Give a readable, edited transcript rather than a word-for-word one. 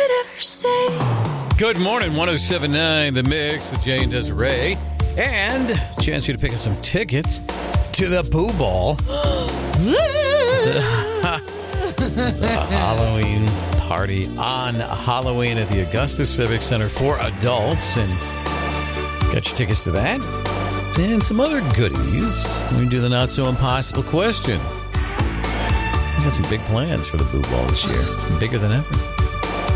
could ever say. Good morning, 107.9 The Mix with Jay and Desiree. And a chance for you to pick up some tickets to the Boo Ball. The Halloween party on Halloween at the Augusta Civic Center for adults. And got your tickets to that. And some other goodies. We do the not so impossible question. We got some big plans for the Boo Ball this year. Bigger than ever.